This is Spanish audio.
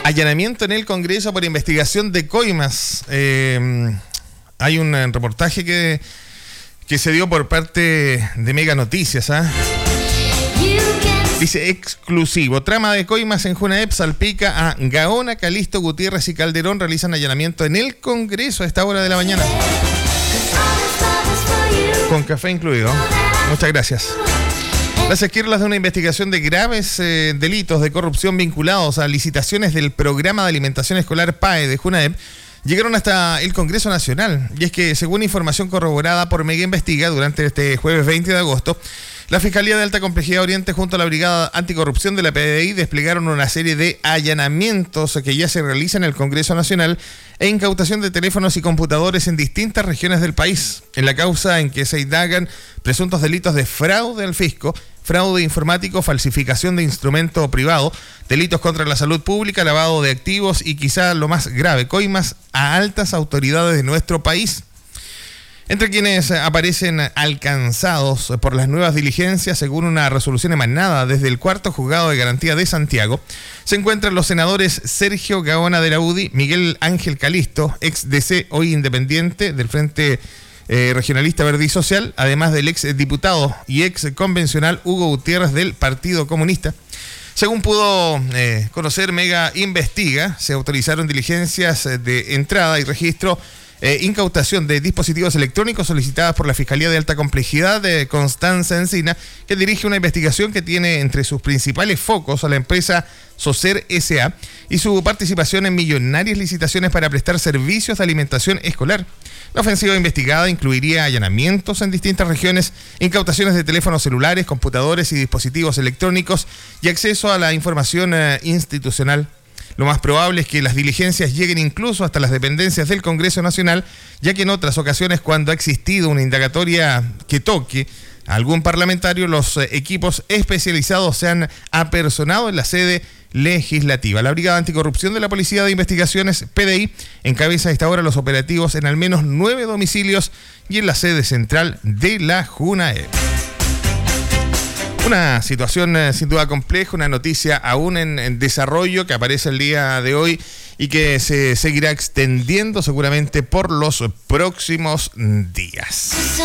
Allanamiento en el Congreso por investigación de coimas. Hay un reportaje que se dio por parte de Mega Noticias. Dice: exclusivo. Trama de coimas en Junaep salpica a Gaona, Calisto, Gutiérrez y Calderón. Realizan allanamiento en el Congreso a esta hora de la mañana. Con café incluido. Muchas gracias. Las esquirlas de una investigación de graves delitos de corrupción vinculados a licitaciones del Programa de Alimentación Escolar PAE de Junaep llegaron hasta el Congreso Nacional. Y es que, según información corroborada por Mega Investiga, durante este jueves 20 de agosto, la Fiscalía de Alta Complejidad Oriente junto a la Brigada Anticorrupción de la PDI desplegaron una serie de allanamientos que ya se realizan en el Congreso Nacional e incautación de teléfonos y computadores en distintas regiones del país, en la causa en que se indagan presuntos delitos de fraude al fisco, fraude informático, falsificación de instrumento privado, delitos contra la salud pública, lavado de activos y quizá lo más grave, coimas a altas autoridades de nuestro país. Entre quienes aparecen alcanzados por las nuevas diligencias, según una resolución emanada desde el Cuarto Juzgado de Garantía de Santiago, se encuentran los senadores Sergio Gaona de la UDI, Miguel Ángel Calisto, ex DC, hoy independiente del Frente Regionalista Verde y Social, además del ex diputado y ex convencional Hugo Gutiérrez del Partido Comunista. Según pudo conocer Mega Investiga, se autorizaron diligencias de entrada y registro, incautación de dispositivos electrónicos solicitadas por la Fiscalía de Alta Complejidad de Constanza Encina, que dirige una investigación que tiene entre sus principales focos a la empresa Socer S.A. y su participación en millonarias licitaciones para prestar servicios de alimentación escolar. La ofensiva investigada incluiría allanamientos en distintas regiones, incautaciones de teléfonos celulares, computadores y dispositivos electrónicos y acceso a la información institucional. Lo más probable es que las diligencias lleguen incluso hasta las dependencias del Congreso Nacional, ya que en otras ocasiones, cuando ha existido una indagatoria que toque a algún parlamentario, los equipos especializados se han apersonado en la sede legislativa. La Brigada Anticorrupción de la Policía de Investigaciones, PDI, encabeza a esta hora los operativos en al menos 9 domicilios y en la sede central de la Junaep. Una situación sin duda compleja, una noticia aún en desarrollo que aparece el día de hoy y que se seguirá extendiendo seguramente por los próximos días.